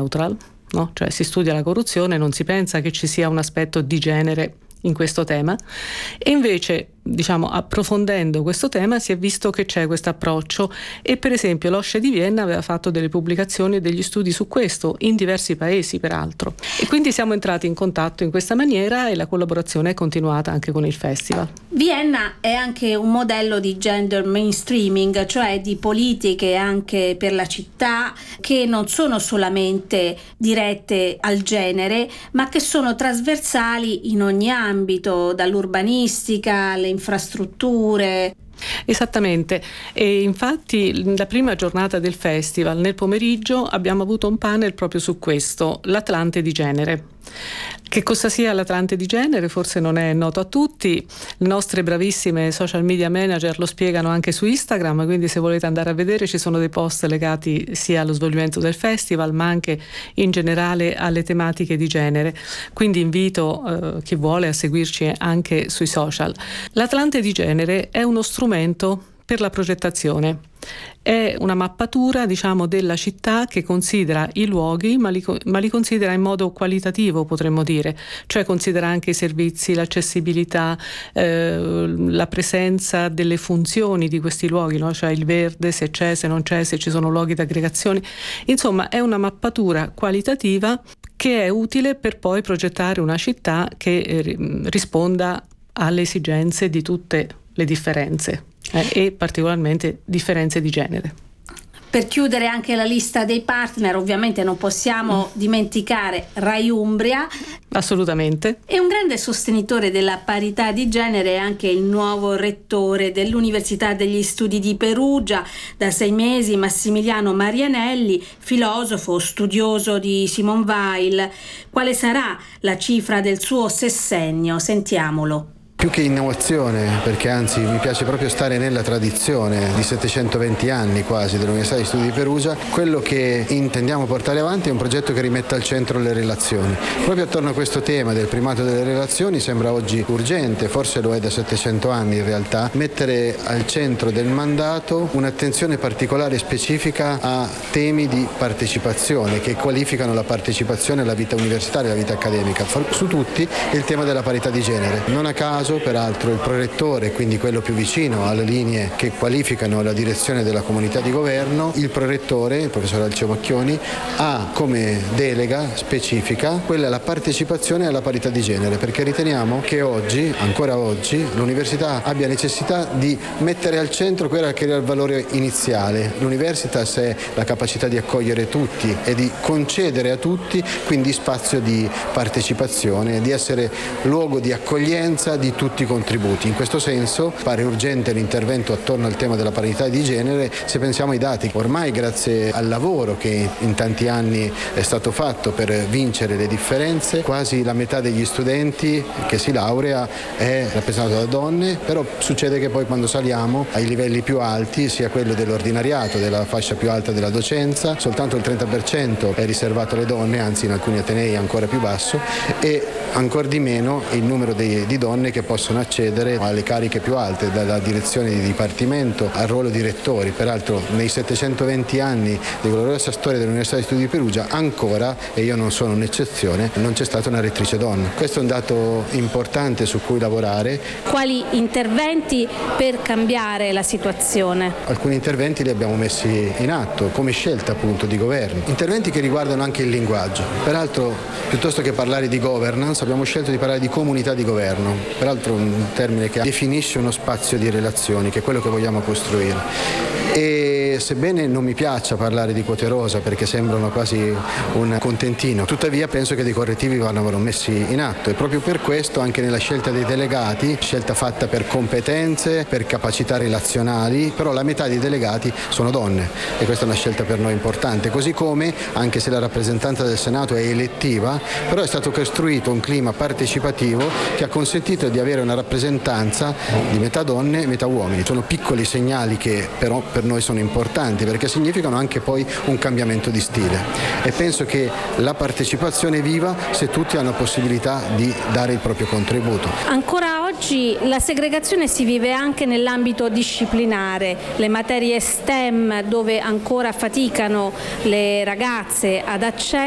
neutral, no? Cioè si studia la corruzione, non si pensa che ci sia un aspetto di genere in questo tema, e invece approfondendo questo tema si è visto che c'è questo approccio, e per esempio l'OSCE di Vienna aveva fatto delle pubblicazioni e degli studi su questo in diversi paesi peraltro, e quindi siamo entrati in contatto in questa maniera e la collaborazione è continuata anche con il festival. Vienna è anche un modello di gender mainstreaming, cioè di politiche anche per la città che non sono solamente dirette al genere, ma che sono trasversali in ogni ambito, dall'urbanistica alle infrastrutture. Esattamente, e infatti la prima giornata del festival nel pomeriggio abbiamo avuto un panel proprio su questo, l'Atlante di genere. Che cosa sia l'Atlante di genere forse non è noto a tutti, le nostre bravissime social media manager lo spiegano anche su Instagram, quindi se volete andare a vedere ci sono dei post legati sia allo svolgimento del festival ma anche in generale alle tematiche di genere, quindi invito chi vuole a seguirci anche sui social. L'Atlante di genere è uno strumento per la progettazione. È una mappatura, della città che considera i luoghi, ma li considera in modo qualitativo, potremmo dire, cioè considera anche i servizi, l'accessibilità, la presenza delle funzioni di questi luoghi, no? Cioè il verde, se c'è, se non c'è, se ci sono luoghi di aggregazione. Insomma, è una mappatura qualitativa che è utile per poi progettare una città che risponda alle esigenze di tutte le differenze. E particolarmente differenze di genere. Per chiudere anche la lista dei partner, ovviamente non possiamo dimenticare Rai Umbria. Assolutamente. E un grande sostenitore della parità di genere è anche il nuovo rettore dell'Università degli Studi di Perugia da 6 mesi, Massimiliano Marianelli, filosofo, studioso di Simone Weil. Quale sarà la cifra del suo sessennio? Sentiamolo. Più che innovazione, perché anzi mi piace proprio stare nella tradizione di 720 anni quasi dell'Università degli Studi di Perugia, quello che intendiamo portare avanti è un progetto che rimetta al centro le relazioni. Proprio attorno a questo tema del primato delle relazioni sembra oggi urgente, forse lo è da 700 anni in realtà, mettere al centro del mandato un'attenzione particolare e specifica a temi di partecipazione che qualificano la partecipazione alla vita universitaria, alla vita accademica. Su tutti il tema della parità di genere. Non a caso peraltro il prorettore, quindi quello più vicino alle linee che qualificano la direzione della comunità di governo, il prorettore, il professor Alceo Macchioni, ha come delega specifica quella la partecipazione alla parità di genere, perché riteniamo che oggi, ancora oggi, l'università abbia necessità di mettere al centro quello che era il valore iniziale. L'universitas è la capacità di accogliere tutti e di concedere a tutti quindi spazio di partecipazione, di essere luogo di accoglienza di tutti i contributi. In questo senso pare urgente l'intervento attorno al tema della parità di genere se pensiamo ai dati. Ormai grazie al lavoro che in tanti anni è stato fatto per vincere le differenze, quasi la metà degli studenti che si laurea è rappresentata da donne, però succede che poi quando saliamo ai livelli più alti, sia quello dell'ordinariato, della fascia più alta della docenza, soltanto il 30% è riservato alle donne, anzi in alcuni atenei è ancora più basso, e ancor di meno il numero di donne che possono accedere alle cariche più alte, dalla direzione di dipartimento al ruolo di rettori. Peraltro nei 720 anni di gloriosa storia dell'Università degli Studi di Perugia ancora, e io non sono un'eccezione, non c'è stata una rettrice donna. Questo è un dato importante su cui lavorare. Quali interventi per cambiare la situazione? Alcuni interventi li abbiamo messi in atto come scelta appunto di governo. Interventi che riguardano anche il linguaggio. Peraltro piuttosto che parlare di governance abbiamo scelto di parlare di comunità di governo. Peraltro un termine che definisce uno spazio di relazioni, che è quello che vogliamo costruire. E sebbene non mi piaccia parlare di quote rosa perché sembrano quasi un contentino, tuttavia penso che dei correttivi vanno messi in atto, e proprio per questo anche nella scelta dei delegati, scelta fatta per competenze, per capacità relazionali, però la metà dei delegati sono donne e questa è una scelta per noi importante, così come, anche se la rappresentanza del Senato è elettiva, però è stato costruito un clima partecipativo che ha consentito di avere una rappresentanza di metà donne e metà uomini. Sono piccoli segnali che però per noi sono importanti perché significano anche poi un cambiamento di stile, e penso che la partecipazione è viva se tutti hanno possibilità di dare il proprio contributo. Ancora oggi la segregazione si vive anche nell'ambito disciplinare, le materie STEM dove ancora faticano le ragazze ad accedere